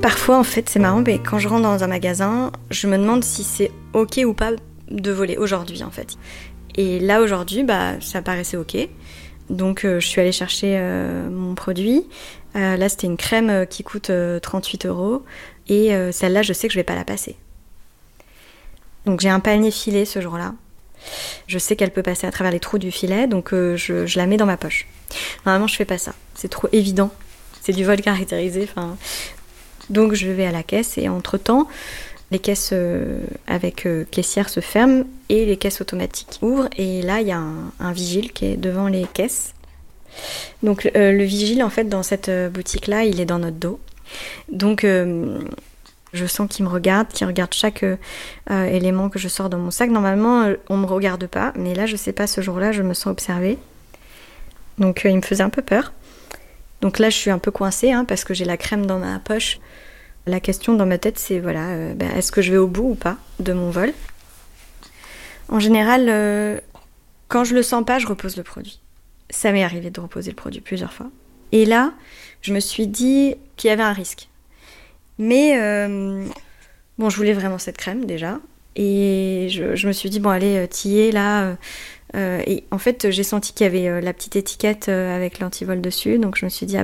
Parfois, en fait, c'est marrant, mais quand je rentre dans un magasin, je me demande si c'est ok ou pas de voler aujourd'hui, en fait. Et là, aujourd'hui, ça paraissait ok. Donc, je suis allée chercher mon produit. Là, c'était une crème qui coûte 38 €. Et celle-là, je sais que je vais pas la passer. Donc, j'ai un panier filet ce jour-là. Je sais qu'elle peut passer à travers les trous du filet, donc je la mets dans ma poche. Normalement, je fais pas ça. C'est trop évident. C'est du vol caractérisé. Donc, je vais à la caisse et entre-temps, les caisses avec caissière se ferment et les caisses automatiques ouvrent. Et là, il y a un vigile qui est devant les caisses. Donc, le vigile, en fait, dans cette boutique-là, il est dans notre dos. Donc, je sens qu'il me regarde, qu'il regarde chaque élément que je sors dans mon sac. Normalement, on ne me regarde pas, mais là, je sais pas, ce jour-là, je me sens observée. Donc, il me faisait un peu peur. Donc là, je suis un peu coincée parce que j'ai la crème dans ma poche. La question dans ma tête, c'est est-ce que je vais au bout ou pas de mon vol ? En général, quand je le sens pas, je repose le produit. Ça m'est arrivé de reposer le produit plusieurs fois. Et là, je me suis dit qu'il y avait un risque. Mais je voulais vraiment cette crème déjà. Et je me suis dit, allez, t'y es là. Et en fait, j'ai senti qu'il y avait la petite étiquette avec l'antivol dessus. Donc je me suis dit,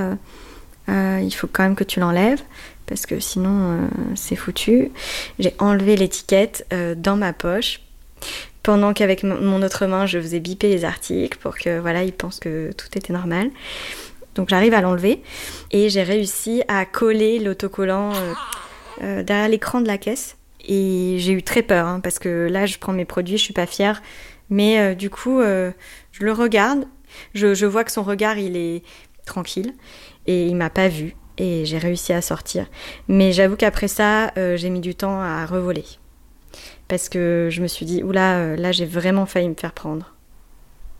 il faut quand même que tu l'enlèves. Parce que sinon, c'est foutu. J'ai enlevé l'étiquette dans ma poche. Pendant qu'avec mon autre main, je faisais biper les articles pour que ils pensent que tout était normal. Donc j'arrive à l'enlever et j'ai réussi à coller l'autocollant derrière l'écran de la caisse. Et j'ai eu très peur parce que là, je prends mes produits, je suis pas fière. Mais du coup, je le regarde. Je vois que son regard, il est tranquille et il m'a pas vue. Et j'ai réussi à sortir. Mais j'avoue qu'après ça, j'ai mis du temps à revoler. Parce que je me suis dit, là j'ai vraiment failli me faire prendre.